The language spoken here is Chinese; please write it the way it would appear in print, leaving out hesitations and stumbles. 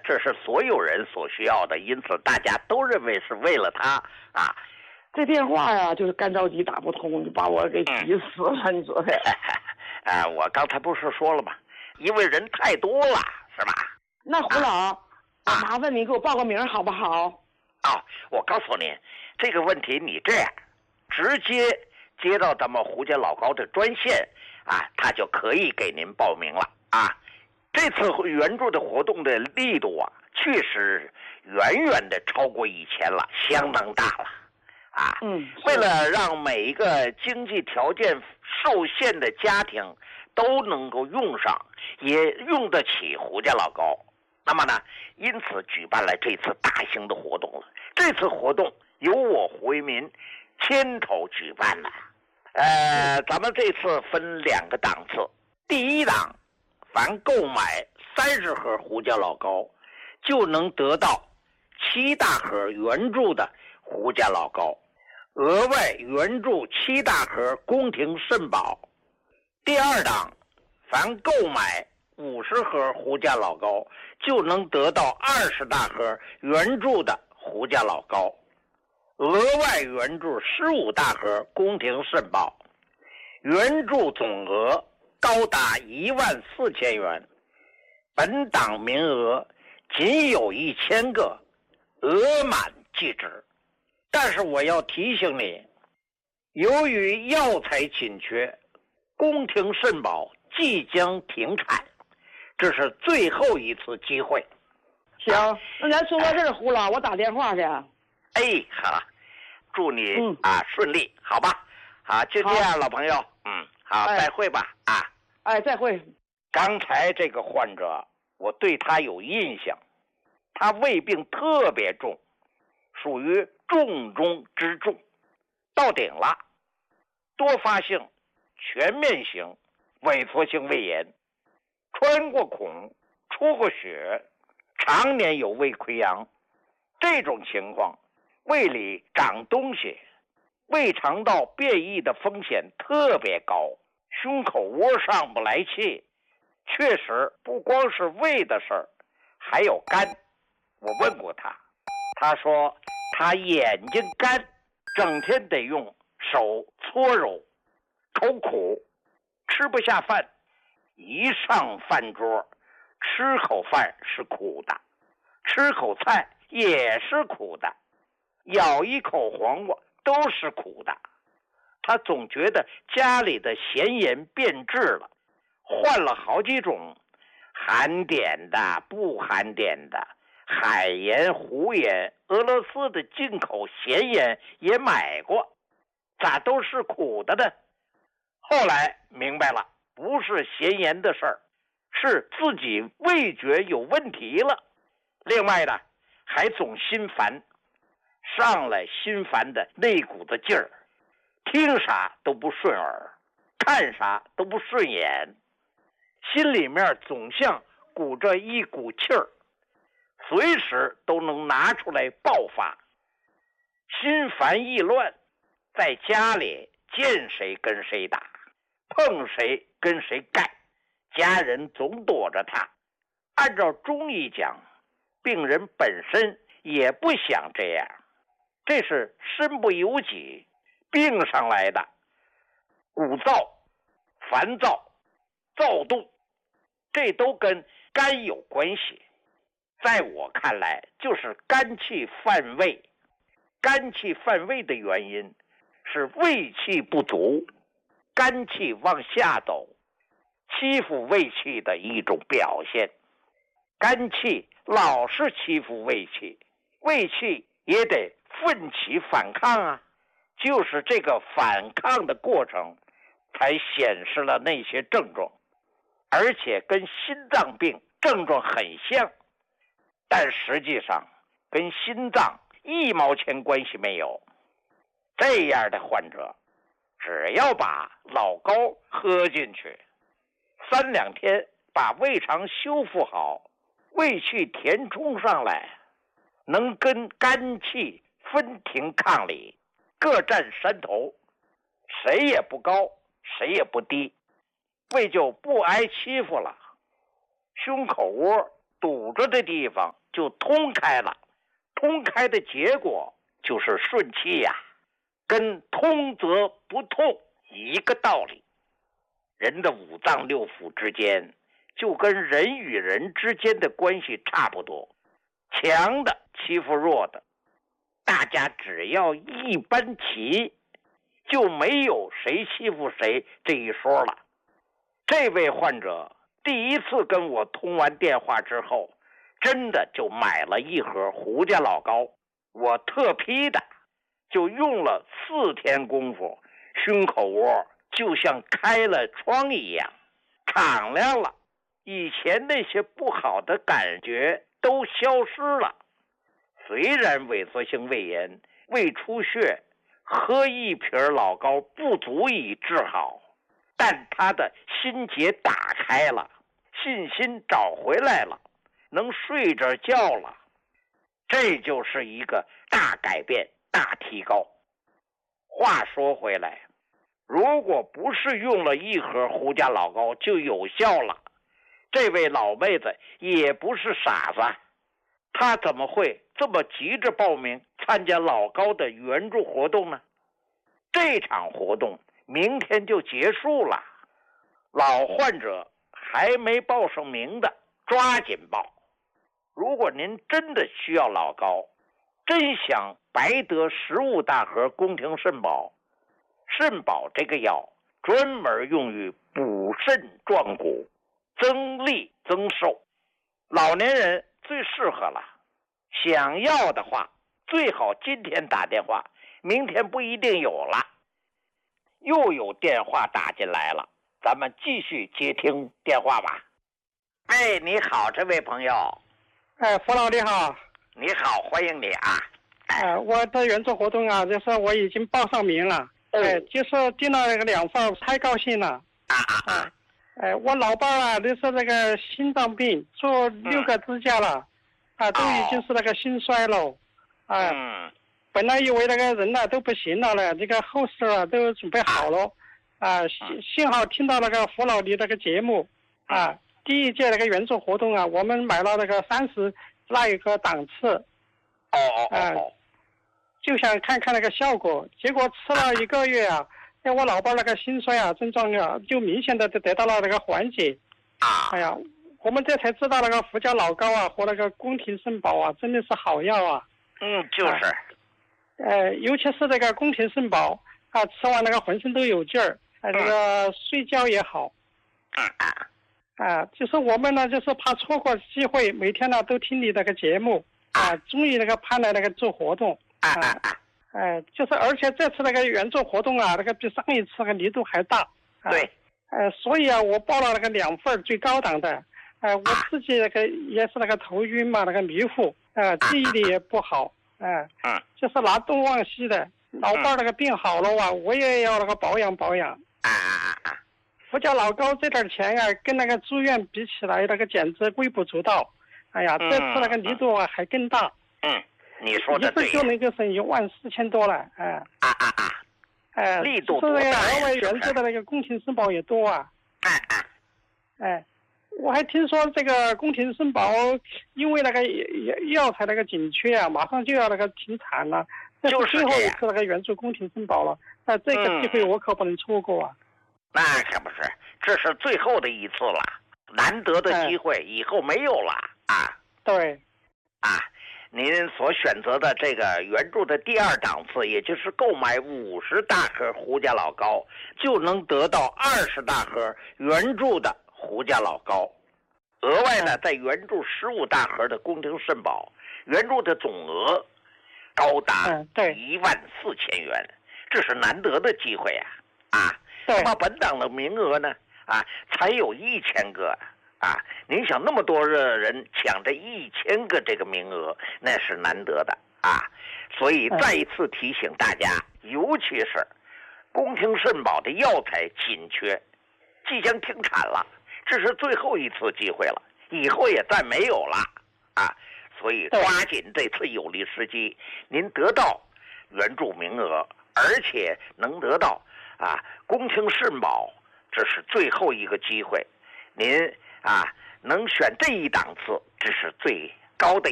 这是所有人所需要的，因此大家都认为是为了他啊。 这电话呀，就是干着急打不通，就把我给急死了，你说的。 我刚才不是说了吗？因为人太多了，是吧？ 那胡老，麻烦你给我报个名好不好？ 我告诉你，这个问题你这样，直接接到咱们胡家老高的专线他就可以给您报名了啊。这次援助的活动的力度确实远远的超过以前了，相当大了。为了让每一个经济条件受限的家庭都能够用上，也用得起胡家老高，那么呢，因此举办了这次大型的活动了。这次活动由我胡为民牵头举办的。咱们这次分2个档次。第一档，凡购买30盒胡家老高，就能得到7大盒援助的胡家老高，额外援助7大盒宫廷肾宝。第二档，凡购买50盒胡家老高，就能得到20大盒援助的胡家老高，额外援助15大盒宫廷肾宝，援助总额高达14000元。本档名额仅有1000个，额满即止。但是我要提醒你，由于药材紧缺，宫廷肾宝即将停产，这是最后一次机会。 行，那咱说到这儿，胡老，我打电话去。 好了，祝你顺利，好吧？好，就这样，老朋友。好，再会吧。 再会。 刚才这个患者，我对他有印象，他胃病特别重，属于重中之重，到顶了，多发性全面型萎缩性胃炎，穿过孔，出过血，常年有胃溃疡。这种情况，胃里长东西，胃肠道变异的风险特别高，胸口窝上不来气。确实不光是胃的事儿，还有肝。我问过他，他说他眼睛干，整天得用手搓揉，口苦，吃不下饭，一上饭桌，吃口饭是苦的，吃口菜也是苦的，咬一口黄瓜都是苦的。他总觉得家里的咸盐变质了，换了好几种，含碘的、不含碘的，海盐、湖盐，俄罗斯的进口咸盐也买过，咋都是苦的呢？后来明白了，不是咸盐的事儿，是自己味觉有问题了。另外呢，还总心烦，上来心烦的那股子劲儿，听啥都不顺耳，看啥都不顺眼，心里面总像鼓着一股气儿，随时都能拿出来爆发。心烦意乱，在家里见谁跟谁打，碰谁跟谁干，家人总躲着他。按照中医讲，病人本身也不想这样，这是身不由己病上来的。鼓噪、烦躁、躁动，这都跟肝有关系。在我看来，就是肝气犯胃。肝气犯胃的原因是胃气不足，肝气往下走，欺负胃气的一种表现。肝气老是欺负胃气，胃气也得奋起反抗啊。就是这个反抗的过程才显示了那些症状，而且跟心脏病症状很像，但实际上跟心脏1毛钱关系没有。这样的患者只要把老高喝进去，3、2天把胃肠修复好，胃气填充上来，能跟肝气分庭抗礼，各占山头，谁也不高，谁也不低，胃就不挨欺负了，胸口窝堵着的地方就通开了，通开的结果就是顺气呀，跟通则不痛一个道理。人的五脏六腑之间就跟人与人之间的关系差不多，强的欺负弱的，大家只要一般齐，就没有谁欺负谁这一说了。这位患者第一次跟我通完电话之后，真的就买了一盒胡家老膏，我特批的，就用了4天功夫，胸口窝就像开了窗一样，敞亮了，以前那些不好的感觉都消失了。虽然萎缩性胃炎、胃出血，喝一瓶老膏不足以治好，但他的心结打开了，信心找回来了，能睡着觉了，这就是一个大改变、大提高。话说回来，如果不是用了一盒胡家老膏就有效了，这位老妹子也不是傻子，她怎么会这么急着报名参加老高的援助活动呢？这场活动明天就结束了，老患者还没报上名的抓紧报。如果您真的需要老高，真想白得15大盒宫廷肾宝，肾宝这个药专门用于补肾壮骨、增力增寿，老年人最适合了。想要的话，最好今天打电话，明天不一定有了。又有电话打进来了，咱们继续接听电话吧。哎，你好，这位朋友。 哎，傅老你好。 你好，欢迎你啊。 我的援助活动啊，就是我已经报上名了。就是订了那个2份，太高兴了。我老伴啊，就是那个心脏病，做6个支架了，都已经是那个心衰了。本来以为那个人呢都不行了呢，这个后事啊都准备好了。幸好听到那个傅老的那个节目第1届那个援助活动啊，我们买了那个30那一个档次。就想看看那个效果，结果吃了1个月啊，我老伴那个心衰症状啊，就明显的得到了那个缓解。哎呀，我们这才知道那个胡家老膏啊和那个宫廷肾宝啊，真的是好药啊。 就是。 尤其是这个宫廷肾宝吃完那个浑身都有劲儿，这个睡觉也好。就是我们呢，就是怕错过机会，每天呢都听你那个节目终于那个盼来那个做活动。就是而且这次那个援助活动啊，那个比上一次那个力度还大。 对。 所以我报了那个2份最高档的。我自己那个也是那个头晕嘛，那个迷糊，记忆力也不好。就是拿东忘西的。老伴那个病好了我也要那个保养保养。胡家老膏这点钱跟那个住院比起来，那个简直微不足道。这次那个力度还更大。 你说的对。 一次就能就省14000多了。 力度多大呀？ 就是额外援助的那个宫廷肾宝也多啊。我还听说这个宫廷肾宝因为那个药材那个紧缺马上就要那个停产了，这是最后一次那个援助宫廷肾宝了。这个机会我可不能错过啊。 那可不是，这是最后的一次了，难得的机会，以后没有了对。 您所选择的这个援助的第2档次，也就是购买50大盒胡家老膏，就能得到20大盒援助的胡家老膏。额外呢，再援助15大盒的宫廷肾宝，援助的总额高达14000元，这是难得的机会那么本档的名额呢才有1000个。您想那么多人抢这1000个这个名额，那是难得的所以再一次提醒大家，尤其是宫廷肾宝的药材紧缺，即将停产了，这是最后一次机会了，以后也再没有了所以抓紧这次有利时机，您得到援助名额，而且能得到宫廷肾宝，这是最后一个机会。您能选这一档次，这是最高的